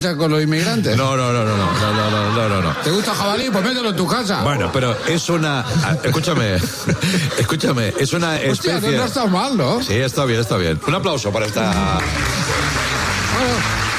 con los inmigrantes? No. ¿Te gusta jabalí? Pues mételo en tu casa. Bueno, pero es una... Escúchame, es una especie... Hostia, no está mal, ¿no? Sí, está bien. Un aplauso para esta... Bueno.